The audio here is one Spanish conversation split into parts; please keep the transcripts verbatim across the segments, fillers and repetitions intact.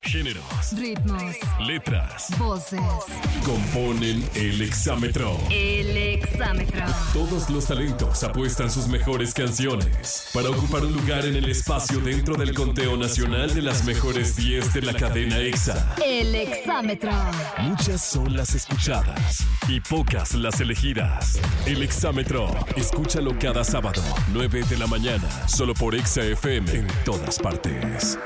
géneros, ritmos, letras, voces. Componen el Exámetro. El Exámetro. Todos los talentos apuestan sus mejores canciones para ocupar un lugar en el espacio dentro del conteo nacional de las mejores diez de la cadena Exa. El Exámetro. Muchas son las escuchadas y pocas las elegidas. El Exámetro. Escúchalo cada sábado, nueve de la mañana, solo por Exa F M en todas partes.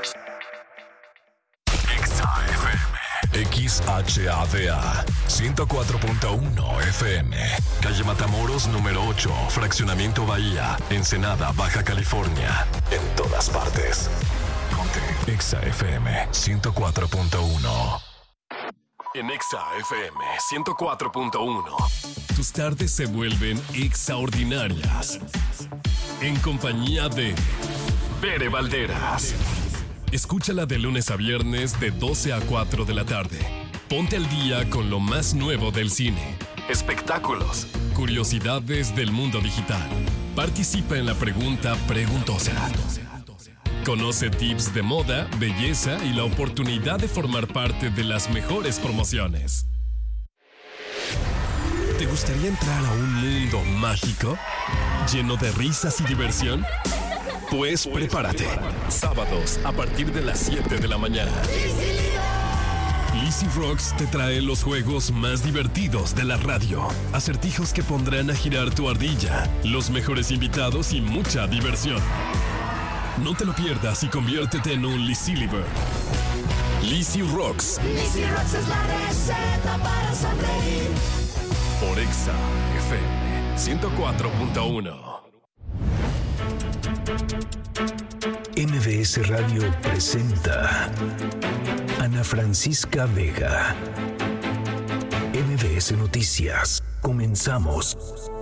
X H A D A ciento cuatro punto uno F M, calle Matamoros número ocho, fraccionamiento Bahía, Ensenada, Baja California. En todas partes. Ponte Exa F M ciento cuatro punto uno. En Exa F M ciento cuatro punto uno, tus tardes se vuelven extraordinarias. En compañía de Bere Valderas. Escúchala de lunes a viernes de doce a cuatro de la tarde. Ponte al día con lo más nuevo del cine, espectáculos, curiosidades del mundo digital. Participa en la pregunta preguntosa. Conoce tips de moda, belleza y la oportunidad de formar parte de las mejores promociones. ¿Te gustaría entrar a un mundo mágico, lleno de risas y diversión? Pues prepárate. Sábados a partir de las siete de la mañana. Lizzy Rocks te trae los juegos más divertidos de la radio. Acertijos que pondrán a girar tu ardilla, los mejores invitados y mucha diversión. No te lo pierdas y conviértete en un Lizzy Liver. Lizzy Rocks. Lizzy Rocks es la receta para sonreír. Por Exa F M ciento cuatro punto uno. M B S Radio presenta Ana Francisca Vega. M B S Noticias. Comenzamos.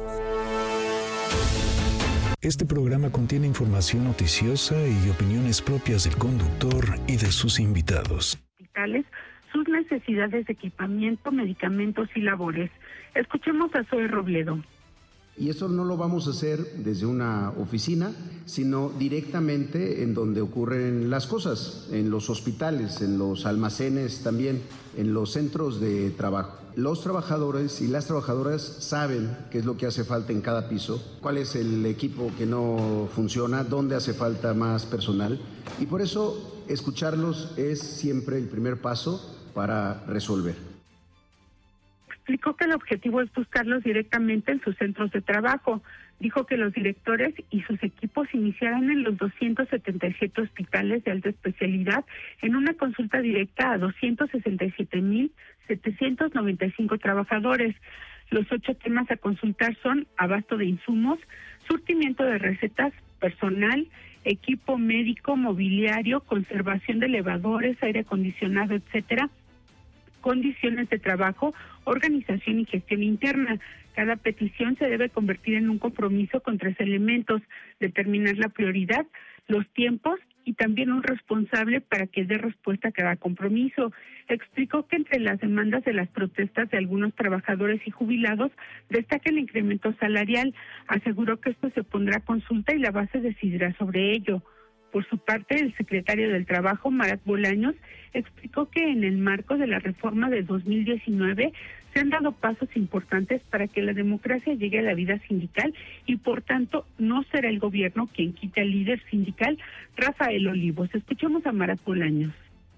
Este programa contiene información noticiosa y opiniones propias del conductor y de sus invitados. Sus necesidades de equipamiento, medicamentos y labores. Escuchemos a Zoe Robledo. Y eso no lo vamos a hacer desde una oficina, sino directamente en donde ocurren las cosas, en los hospitales, en los almacenes también, en los centros de trabajo. Los trabajadores y las trabajadoras saben qué es lo que hace falta en cada piso, cuál es el equipo que no funciona, dónde hace falta más personal, y por eso escucharlos es siempre el primer paso para resolver. Explicó que el objetivo es buscarlos directamente en sus centros de trabajo. Dijo que los directores y sus equipos iniciarán en los doscientos setenta y siete hospitales de alta especialidad en una consulta directa a doscientos sesenta y siete mil setecientos noventa y cinco trabajadores. Los ocho temas a consultar son abasto de insumos, surtimiento de recetas, personal, equipo médico, mobiliario, conservación de elevadores, aire acondicionado, etcétera, condiciones de trabajo, organización y gestión interna. Cada petición se debe convertir en un compromiso con tres elementos: determinar la prioridad, los tiempos y también un responsable para que dé respuesta a cada compromiso. Explicó que entre las demandas de las protestas de algunos trabajadores y jubilados destaca el incremento salarial. Aseguró que esto se pondrá a consulta y la base decidirá sobre ello. Por su parte, el secretario del Trabajo, Marat Bolaños, explicó que en el marco de la reforma de dos mil diecinueve se han dado pasos importantes para que la democracia llegue a la vida sindical y, por tanto, no será el gobierno quien quite al líder sindical, Rafael Olivos. Escuchemos a Marat Bolaños.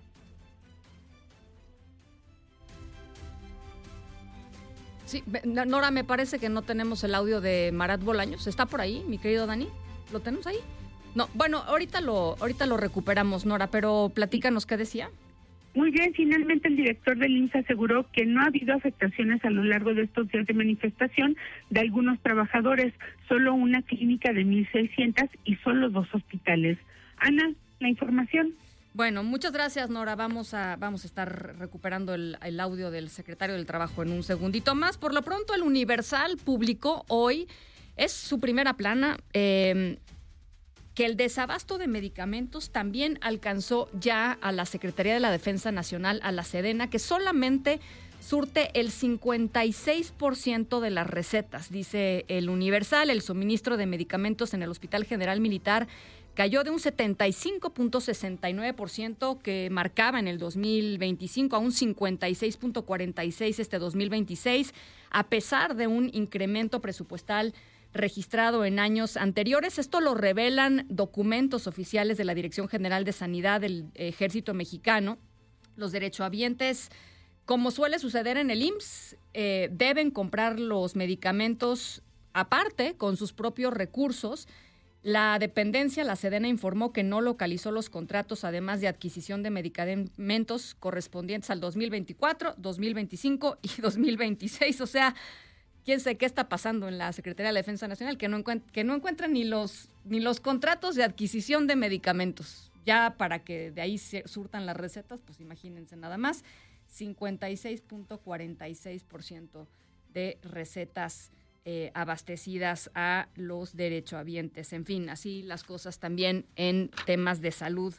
Sí, Nora, me parece que no tenemos el audio de Marat Bolaños. ¿Está por ahí, mi querido Dani? ¿Lo tenemos ahí? No, bueno, ahorita lo ahorita lo recuperamos, Nora, pero platícanos qué decía. Muy bien, finalmente el director del I M S S aseguró que no ha habido afectaciones a lo largo de estos días de manifestación de algunos trabajadores, solo una clínica de mil seiscientos y solo dos hospitales. Ana, la información. Bueno, muchas gracias, Nora. Vamos a vamos a estar recuperando el, el audio del secretario del Trabajo en un segundito más. Por lo pronto, el Universal publicó hoy, es su primera plana, eh, que el desabasto de medicamentos también alcanzó ya a la Secretaría de la Defensa Nacional, a la Sedena, que solamente surte el cincuenta y seis por ciento de las recetas, dice el Universal. El suministro de medicamentos en el Hospital General Militar cayó de un setenta y cinco punto sesenta y nueve por ciento que marcaba en el dos mil veinticinco a un cincuenta y seis punto cuarenta y seis por ciento este dos mil veintiséis, a pesar de un incremento presupuestal registrado en años anteriores. Esto lo revelan documentos oficiales de la Dirección General de Sanidad del Ejército Mexicano. Los derechohabientes, como suele suceder en el I M S S, eh, deben comprar los medicamentos aparte, con sus propios recursos. La dependencia, la Sedena, informó que no localizó los contratos, además de adquisición de medicamentos correspondientes al dos mil veinticuatro, dos mil veinticinco y dos mil veintiséis. O sea, quién sabe qué está pasando en la Secretaría de la Defensa Nacional, que no, encuent- que no encuentran ni los, ni los contratos de adquisición de medicamentos. Ya para que de ahí se surtan las recetas, pues imagínense nada más, cincuenta y seis punto cuarenta y seis por ciento de recetas eh, abastecidas a los derechohabientes. En fin, así las cosas también en temas de salud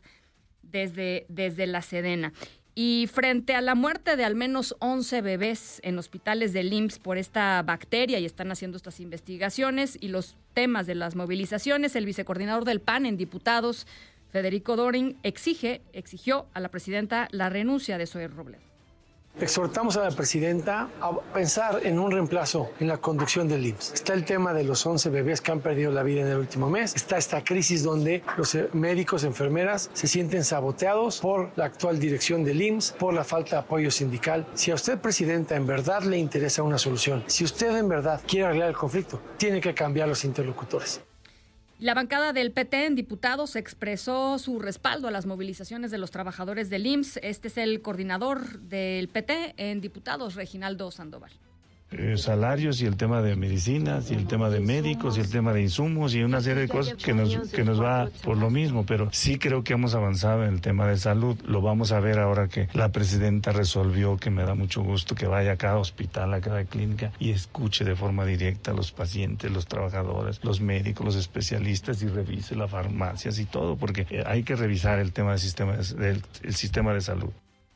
desde, desde la Sedena. Y frente a la muerte de al menos once bebés en hospitales del I M S S por esta bacteria, y están haciendo estas investigaciones, y los temas de las movilizaciones, el vicecoordinador del P A N en diputados, Federico Doring, exige, exigió a la presidenta la renuncia de Zoe Robledo. Exhortamos a la presidenta a pensar en un reemplazo en la conducción del I M S S. Está el tema de los once bebés que han perdido la vida en el último mes. Está esta crisis donde los médicos, enfermeras se sienten saboteados por la actual dirección del I M S S, por la falta de apoyo sindical. Si a usted, presidenta, en verdad le interesa una solución, si usted en verdad quiere arreglar el conflicto, tiene que cambiar los interlocutores. La bancada del P T en diputados expresó su respaldo a las movilizaciones de los trabajadores del I M S S. Este es el coordinador del P T en diputados, Reginaldo Sandoval. Eh, salarios y el tema de medicinas y el tema de médicos y el tema de insumos y una serie de cosas que nos, que nos va por lo mismo, pero sí creo que hemos avanzado en el tema de salud. Lo vamos a ver ahora que la presidenta resolvió, que me da mucho gusto, que vaya a cada hospital, a cada clínica y escuche de forma directa a los pacientes, los trabajadores, los médicos, los especialistas y revise las farmacias y todo, porque hay que revisar el tema del sistema de, del el sistema de salud.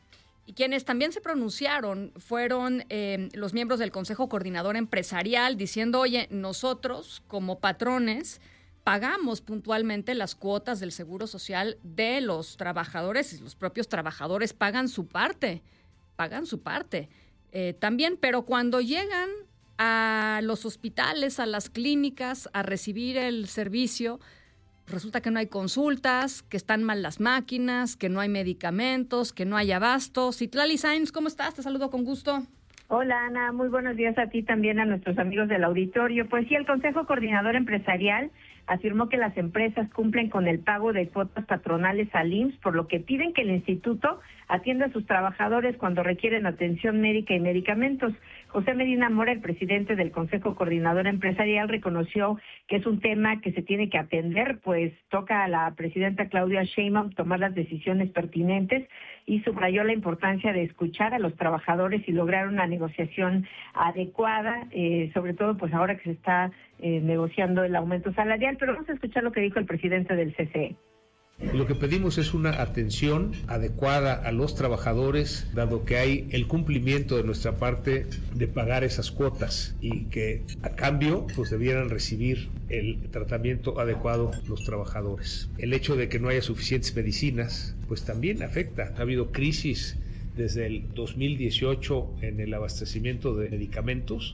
Y quienes también se pronunciaron fueron eh, los miembros del Consejo Coordinador Empresarial, diciendo, oye, nosotros como patrones pagamos puntualmente las cuotas del Seguro Social de los trabajadores, y los propios trabajadores pagan su parte, pagan su parte eh, también, pero cuando llegan a los hospitales, a las clínicas, a recibir el servicio, resulta que no hay consultas, que están mal las máquinas, que no hay medicamentos, que no hay abastos. Citlali Sainz, ¿cómo estás? Te saludo con gusto. Hola, Ana. Muy buenos días a ti, también a nuestros amigos del auditorio. Pues sí, el Consejo Coordinador Empresarial afirmó que las empresas cumplen con el pago de cuotas patronales al I M S S, por lo que piden que el instituto atienda a sus trabajadores cuando requieren atención médica y medicamentos. José Medina Mora, el presidente del Consejo Coordinador Empresarial, reconoció que es un tema que se tiene que atender, pues toca a la presidenta Claudia Sheinbaum tomar las decisiones pertinentes, y subrayó la importancia de escuchar a los trabajadores y lograr una negociación adecuada, eh, sobre todo pues ahora que se está eh, negociando el aumento salarial. Pero vamos a escuchar lo que dijo el presidente del C C E. Lo que pedimos es una atención adecuada a los trabajadores, dado que hay el cumplimiento de nuestra parte de pagar esas cuotas y que a cambio pues debieran recibir el tratamiento adecuado los trabajadores. El hecho de que no haya suficientes medicinas pues también afecta. Ha habido crisis desde el dos mil dieciocho en el abastecimiento de medicamentos.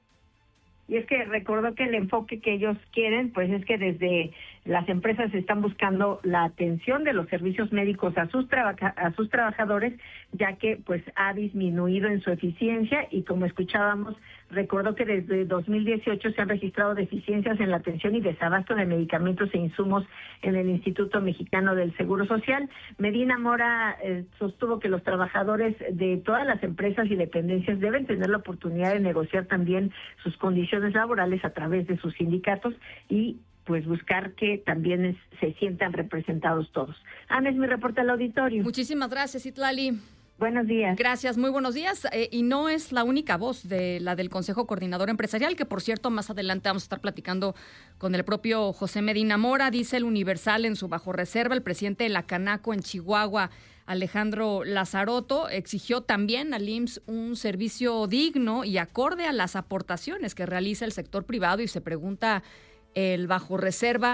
Y es que recordó que el enfoque que ellos quieren, pues es que desde las empresas están buscando la atención de los servicios médicos a sus trabaja- a sus trabajadores, ya que pues ha disminuido en su eficiencia, y como escuchábamos, recordó que desde dos mil dieciocho se han registrado deficiencias en la atención y desabasto de medicamentos e insumos en el Instituto Mexicano del Seguro Social. Medina Mora eh, sostuvo que los trabajadores de todas las empresas y dependencias deben tener la oportunidad de negociar también sus condiciones laborales a través de sus sindicatos y pues buscar que también es, se sientan representados todos. Ana, es mi reporte al auditorio. Muchísimas gracias, Citlali. Buenos días. Gracias, muy buenos días. Eh, y no es la única voz de la del Consejo Coordinador Empresarial, que por cierto más adelante vamos a estar platicando con el propio José Medina Mora. Dice el Universal en su bajo reserva, el presidente de la Canaco en Chihuahua, Alejandro Lazzaroto, exigió también al I M S S un servicio digno y acorde a las aportaciones que realiza el sector privado, y se pregunta el bajo reserva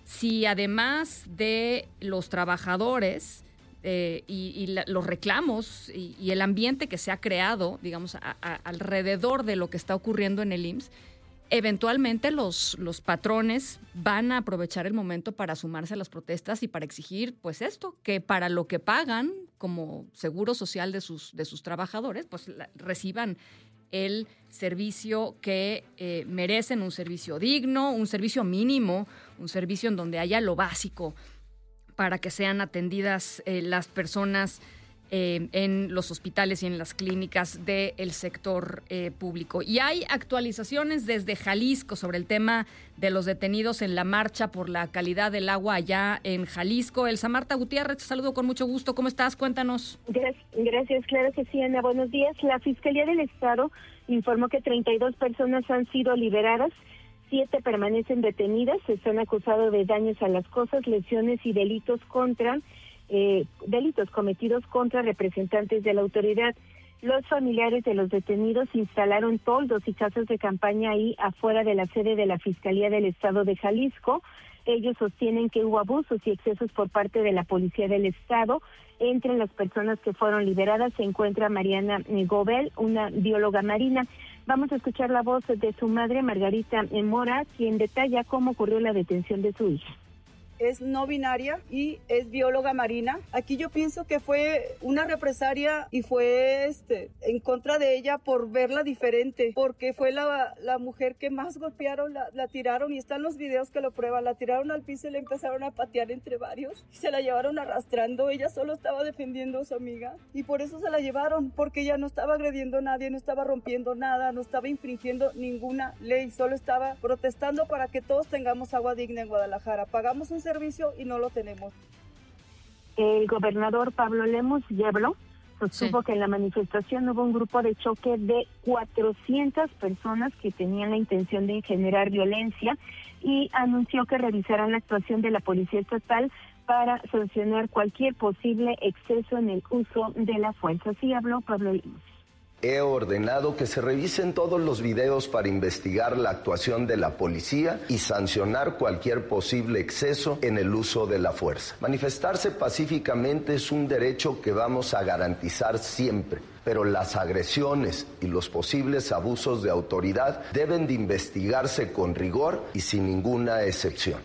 si además de los trabajadores eh, y, y la, los reclamos y, y el ambiente que se ha creado, digamos, a, a, alrededor de lo que está ocurriendo en el I M S S, eventualmente los, los patrones van a aprovechar el momento para sumarse a las protestas y para exigir, pues esto, que para lo que pagan como seguro social de sus, de sus trabajadores, pues la, reciban el servicio que eh, merecen, un servicio digno, un servicio mínimo, un servicio en donde haya lo básico para que sean atendidas eh, las personas eh, en los hospitales y en las clínicas del sector eh, público. Y hay actualizaciones desde Jalisco sobre el tema de los detenidos en la marcha por la calidad del agua allá en Jalisco. Elsa Marta Gutiérrez, te saludo con mucho gusto. ¿Cómo estás? Cuéntanos. Gracias, gracias, claro que sí, Ana. Buenos días. La Fiscalía del Estado informó que treinta y dos personas han sido liberadas, siete permanecen detenidas, se están acusados de daños a las cosas, lesiones y delitos contra eh, delitos cometidos contra representantes de la autoridad. Los familiares de los detenidos instalaron toldos y casas de campaña ahí afuera de la sede de la Fiscalía del Estado de Jalisco. Ellos sostienen que hubo abusos y excesos por parte de la Policía del Estado. Entre las personas que fueron liberadas se encuentra Mariana Gobel, una bióloga marina. Vamos a escuchar la voz de su madre, Margarita Mora, quien detalla cómo ocurrió la detención de su hija. Es no binaria y es bióloga marina. Aquí yo pienso que fue una represalia y fue este en contra de ella por verla diferente, porque fue la, la mujer que más golpearon, la, la tiraron, y están los videos que lo prueban, la tiraron al piso y le empezaron a patear entre varios y se la llevaron arrastrando. Ella solo estaba defendiendo a su amiga y por eso se la llevaron, porque ella no estaba agrediendo a nadie, no estaba rompiendo nada, no estaba infringiendo ninguna ley, solo estaba protestando para que todos tengamos agua digna en Guadalajara. Pagamos un servicio y no lo tenemos. El gobernador Pablo Lemos Yeblo sostuvo sí. que en la manifestación hubo un grupo de choque de cuatrocientas personas que tenían la intención de generar violencia y anunció que revisarán la actuación de la Policía Estatal para sancionar cualquier posible exceso en el uso de la fuerza. Así habló Pablo Lemos. He ordenado que se revisen todos los videos para investigar la actuación de la policía y sancionar cualquier posible exceso en el uso de la fuerza. Manifestarse pacíficamente es un derecho que vamos a garantizar siempre, pero las agresiones y los posibles abusos de autoridad deben de investigarse con rigor y sin ninguna excepción.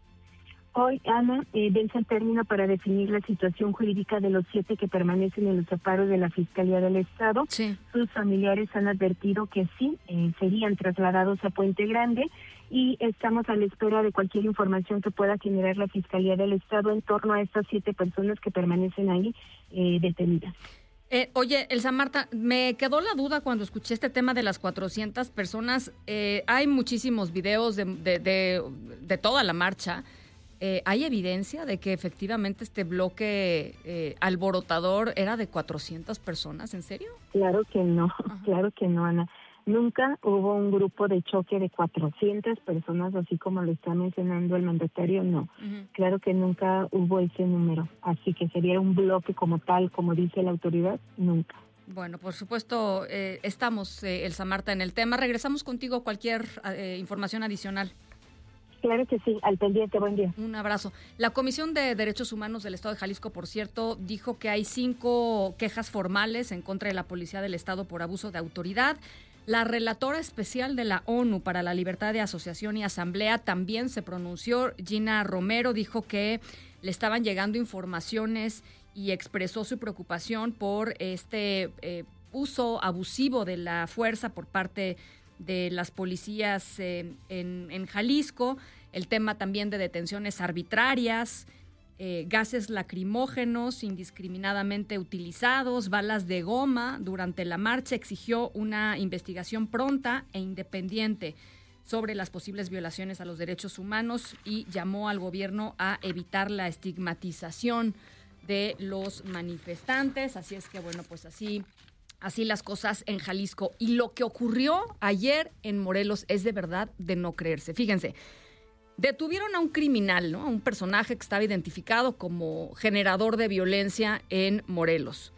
Hoy, Ana, eh, vence el término para definir la situación jurídica de los siete que permanecen en los amparos de la Fiscalía del Estado. Sí. Sus familiares han advertido que sí, eh, serían trasladados a Puente Grande y estamos a la espera de cualquier información que pueda generar la Fiscalía del Estado en torno a estas siete personas que permanecen ahí eh, detenidas. Eh, oye, Elsa Marta, me quedó la duda cuando escuché este tema de las cuatrocientas personas. Eh, hay muchísimos videos de, de, de, de toda la marcha. Eh, ¿Hay evidencia de que efectivamente este bloque eh, alborotador era de cuatrocientas personas? ¿En serio? Claro que no, Ajá. claro que no, Ana. Nunca hubo un grupo de choque de cuatrocientas personas, así como lo está mencionando el mandatario, no. Uh-huh. Claro que nunca hubo ese número. Así que sería un bloque como tal, como dice la autoridad, nunca. Bueno, por supuesto, eh, estamos, eh, Elsa Marta, en el tema. Regresamos contigo cualquier eh, información adicional. Claro que sí, al pendiente, buen día. Un abrazo. La Comisión de Derechos Humanos del Estado de Jalisco, por cierto, dijo que hay cinco quejas formales en contra de la Policía del Estado por abuso de autoridad. La relatora especial de la ONU para la Libertad de Asociación y Asamblea también se pronunció. Gina Romero dijo que le estaban llegando informaciones y expresó su preocupación por este eh, uso abusivo de la fuerza por parte de las policías eh, en, en Jalisco, el tema también de detenciones arbitrarias, eh, gases lacrimógenos indiscriminadamente utilizados, balas de goma durante la marcha. Exigió una investigación pronta e independiente sobre las posibles violaciones a los derechos humanos y llamó al gobierno a evitar la estigmatización de los manifestantes. Así es que, bueno, pues así... Así las cosas en Jalisco. Y lo que ocurrió ayer en Morelos es de verdad de no creerse. Fíjense, detuvieron a un criminal, ¿no? A un personaje que estaba identificado como generador de violencia en Morelos.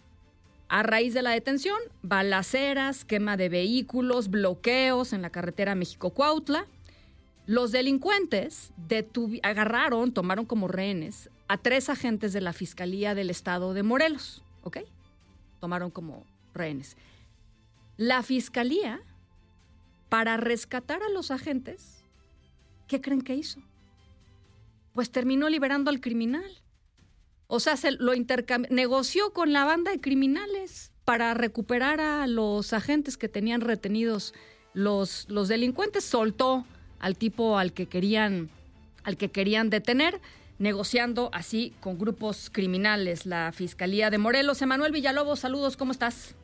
A raíz de la detención, balaceras, quema de vehículos, bloqueos en la carretera México-Cuautla. Los delincuentes detuvi- agarraron, tomaron como rehenes a tres agentes de la Fiscalía del Estado de Morelos, ¿ok? Tomaron como rehenes. La Fiscalía, para rescatar a los agentes, ¿qué creen que hizo? Pues terminó liberando al criminal. O sea, se lo intercambió, negoció con la banda de criminales para recuperar a los agentes que tenían retenidos los, los delincuentes. Soltó al tipo al que querían, al que querían detener, negociando así con grupos criminales. La Fiscalía de Morelos. Emanuel Villalobos, saludos, ¿cómo estás?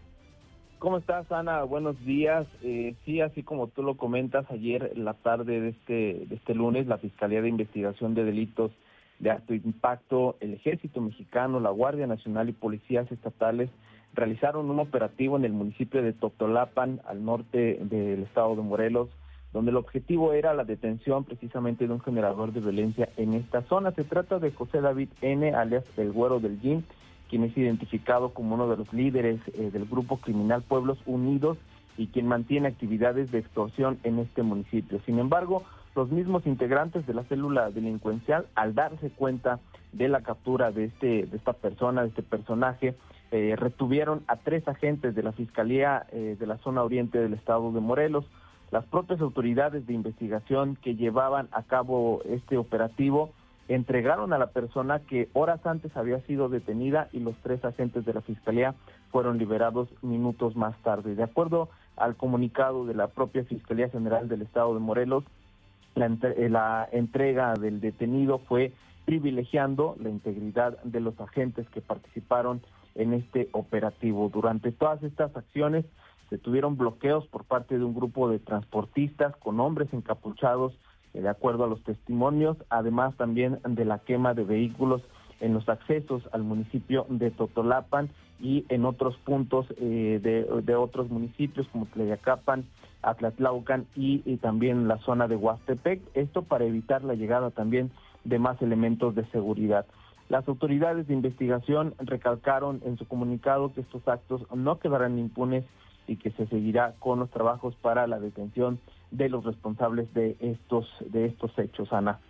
¿Cómo estás, Ana? Buenos días. Eh, sí, así como tú lo comentas, ayer en la tarde de este, de este lunes, la Fiscalía de Investigación de Delitos de Alto Impacto, el Ejército Mexicano, la Guardia Nacional y policías estatales realizaron un operativo en el municipio de Totolapan, al norte del estado de Morelos, donde el objetivo era la detención precisamente de un generador de violencia en esta zona. Se trata de José David N., alias el Güero del Gym, quien es identificado como uno de los líderes eh, del grupo criminal Pueblos Unidos y quien mantiene actividades de extorsión en este municipio. Sin embargo, los mismos integrantes de la célula delincuencial, al darse cuenta de la captura de este de esta persona, de este personaje, eh, retuvieron a tres agentes de la Fiscalía eh, de la zona oriente del estado de Morelos. Las propias autoridades de investigación que llevaban a cabo este operativo entregaron a la persona que horas antes había sido detenida y los tres agentes de la Fiscalía fueron liberados minutos más tarde. De acuerdo al comunicado de la propia Fiscalía General del Estado de Morelos, la, entre- la entrega del detenido fue privilegiando la integridad de los agentes que participaron en este operativo. Durante todas estas acciones se tuvieron bloqueos por parte de un grupo de transportistas con hombres encapuchados, de acuerdo a los testimonios, además también de la quema de vehículos en los accesos al municipio de Totolapan y en otros puntos eh, de, de otros municipios como Tlayacapan, Atlatlaucan y, y también la zona de Huastepec, esto para evitar la llegada también de más elementos de seguridad. Las autoridades de investigación recalcaron en su comunicado que estos actos no quedarán impunes y que se seguirá con los trabajos para la detención de los responsables de estos de estos hechos, Ana.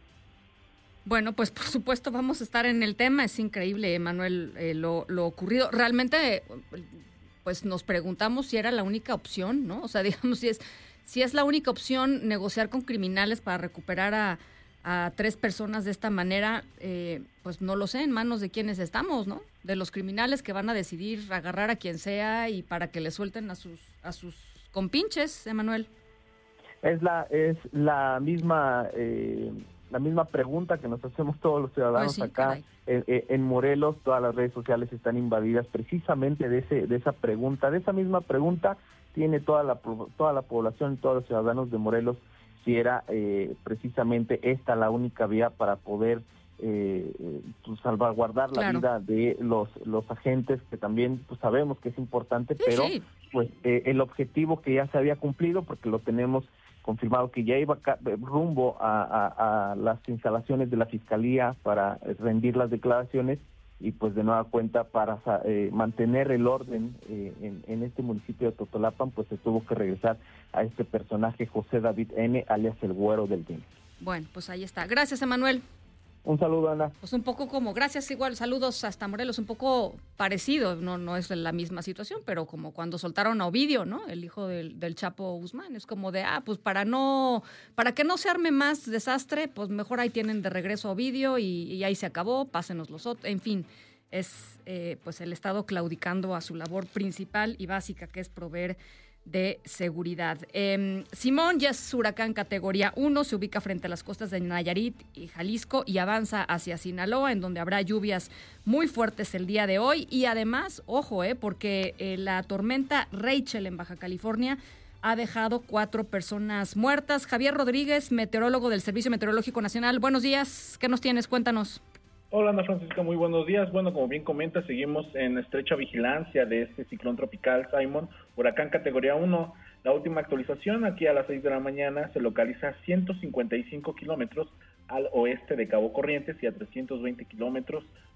Bueno, pues por supuesto vamos a estar en el tema. Es increíble, Manuel, eh, lo, lo ocurrido. Realmente, pues nos preguntamos si era la única opción, ¿no? O sea, digamos, si es si es la única opción negociar con criminales para recuperar a, a tres personas de esta manera, eh, pues no lo sé, en manos de quienes estamos, ¿no? De los criminales que van a decidir agarrar a quien sea y para que le suelten a sus a sus compinches, Emanuel. Es la es la misma eh, la misma pregunta que nos hacemos todos los ciudadanos pues sí, acá en, en Morelos. Todas las redes sociales están invadidas precisamente de ese de esa pregunta, de esa misma pregunta tiene toda la toda la población, todos los ciudadanos de Morelos, si era eh, precisamente esta la única vía para poder eh, pues, salvaguardar la claro. vida de los los agentes, que también pues sabemos que es importante, sí, pero sí. pues eh, el objetivo que ya se había cumplido, porque lo tenemos confirmado que ya iba rumbo a, a, a las instalaciones de la Fiscalía para rendir las declaraciones y pues de nueva cuenta para eh, mantener el orden eh, en, en este municipio de Totolapan, pues se tuvo que regresar a este personaje José David N., alias el Güero del Gym. Bueno, pues ahí está. Gracias, Emanuel. Un saludo, Ana. Pues un poco como, gracias igual, saludos hasta Morelos, un poco parecido, no no es la misma situación, pero como cuando soltaron a Ovidio, ¿no? El hijo del, del Chapo Guzmán, es como de, ah, pues para no, para que no se arme más desastre, pues mejor ahí tienen de regreso a Ovidio y, y ahí se acabó, pásenos los otros, en fin, es eh, pues el Estado claudicando a su labor principal y básica, que es proveer de seguridad. Eh, Simón ya es huracán categoría uno, se ubica frente a las costas de Nayarit y Jalisco y avanza hacia Sinaloa, en donde habrá lluvias muy fuertes el día de hoy. Y además, ojo, eh, porque eh, la tormenta Rachel en Baja California ha dejado cuatro personas muertas. Javier Rodríguez, meteorólogo del Servicio Meteorológico Nacional. Buenos días, ¿qué nos tienes? Cuéntanos. Hola, Ana Francisca, muy buenos días. Bueno, como bien comenta, seguimos en estrecha vigilancia de este ciclón tropical Simon, huracán categoría uno. La última actualización, aquí a las seis de la mañana, se localiza a ciento cincuenta y cinco kilómetros al oeste de Cabo Corrientes y a trescientos veinte kilómetros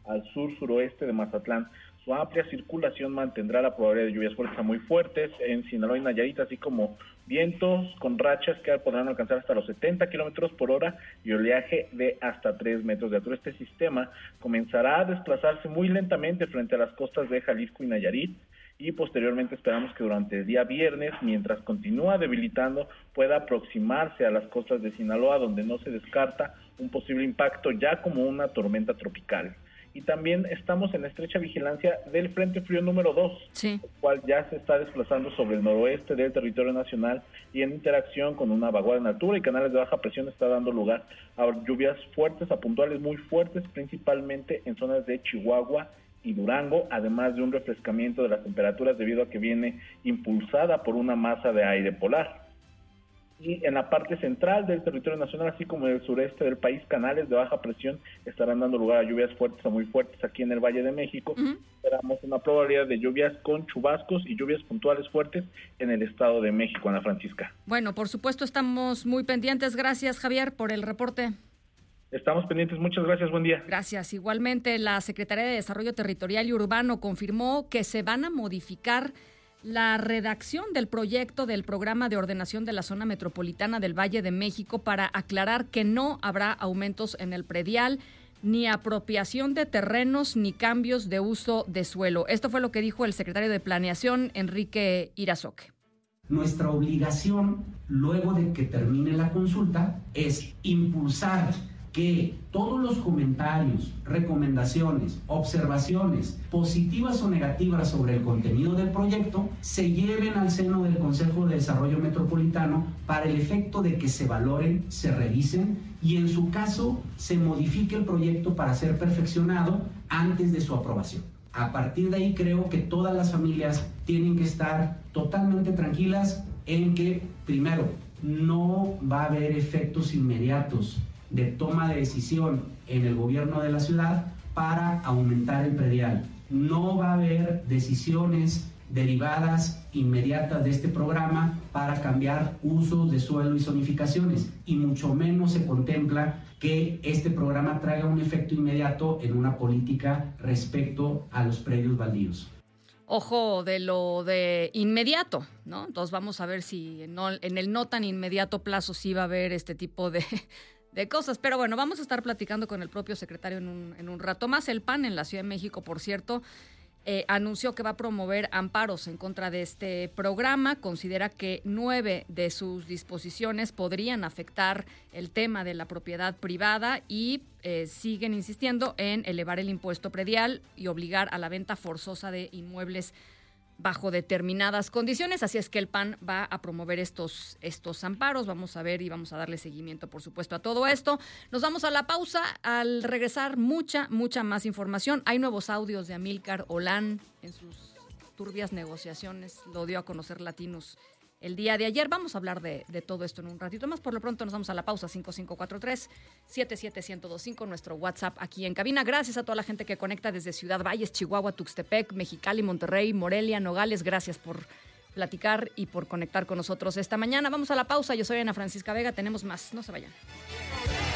al sur-suroeste de Mazatlán. Su amplia circulación mantendrá la probabilidad de lluvias fuertes a muy fuertes en Sinaloa y Nayarit, así como vientos con rachas que podrán alcanzar hasta los setenta kilómetros por hora y oleaje de hasta tres metros de altura. Este sistema comenzará a desplazarse muy lentamente frente a las costas de Jalisco y Nayarit, y posteriormente esperamos que durante el día viernes, mientras continúa debilitando, pueda aproximarse a las costas de Sinaloa, donde no se descarta un posible impacto ya como una tormenta tropical. Y también estamos en estrecha vigilancia del Frente Frío número dos, sí. el cual ya se está desplazando sobre el noroeste del territorio nacional y en interacción con una vaguada en altura y canales de baja presión está dando lugar a lluvias fuertes, a puntuales muy fuertes, principalmente en zonas de Chihuahua y Durango, además de un refrescamiento de las temperaturas debido a que viene impulsada por una masa de aire polar. Y en la parte central del territorio nacional, así como en el sureste del país, canales de baja presión estarán dando lugar a lluvias fuertes a muy fuertes aquí en el Valle de México. Uh-huh. Esperamos una probabilidad de lluvias con chubascos y lluvias puntuales fuertes en el Estado de México, Ana Francisca. Bueno, por supuesto, estamos muy pendientes. Gracias, Javier, por el reporte. Estamos pendientes. Muchas gracias. Buen día. Gracias. Igualmente, la Secretaría de Desarrollo Territorial y Urbano confirmó que se van a modificar la redacción del proyecto del Programa de Ordenación de la Zona Metropolitana del Valle de México para aclarar que no habrá aumentos en el predial, ni apropiación de terrenos, ni cambios de uso de suelo. Esto fue lo que dijo el secretario de Planeación, Enrique Irazoque. Nuestra obligación, luego de que termine la consulta, es impulsar que todos los comentarios, recomendaciones, observaciones positivas o negativas sobre el contenido del proyecto se lleven al seno del Consejo de Desarrollo Metropolitano para el efecto de que se valoren, se revisen y en su caso se modifique el proyecto para ser perfeccionado antes de su aprobación. A partir de ahí creo que todas las familias tienen que estar totalmente tranquilas en que, primero, no va a haber efectos inmediatos de toma de decisión en el gobierno de la ciudad para aumentar el predial. No va a haber decisiones derivadas inmediatas de este programa para cambiar usos de suelo y zonificaciones, y mucho menos se contempla que este programa traiga un efecto inmediato en una política respecto a los predios baldíos. Ojo de lo de inmediato, ¿no? Entonces vamos a ver si no, en el no tan inmediato plazo sí va a haber este tipo de... de cosas, pero bueno, vamos a estar platicando con el propio secretario en un, en un rato más. El P A N en la Ciudad de México, por cierto, eh, anunció que va a promover amparos en contra de este programa. Considera que nueve de sus disposiciones podrían afectar el tema de la propiedad privada y eh, siguen insistiendo en elevar el impuesto predial y obligar a la venta forzosa de inmuebles bajo determinadas condiciones, así es que el P A N va a promover estos, estos amparos. Vamos a ver y vamos a darle seguimiento, por supuesto, a todo esto. Nos vamos a la pausa. Al regresar, mucha, mucha más información. Hay nuevos audios de Amílcar Olán en sus turbias negociaciones. Lo dio a conocer Latinos el día de ayer. Vamos a hablar de, de todo esto en un ratito más. Por lo pronto nos vamos a la pausa. Cinco cinco cuatro tres, siete siete uno cero dos cinco, nuestro WhatsApp aquí en cabina. Gracias a toda la gente que conecta desde Ciudad Valles, Chihuahua, Tuxtepec, Mexicali, Monterrey, Morelia, Nogales. Gracias por platicar y por conectar con nosotros esta mañana. Vamos a la pausa. Yo soy Ana Francisca Vega. Tenemos más. No se vayan.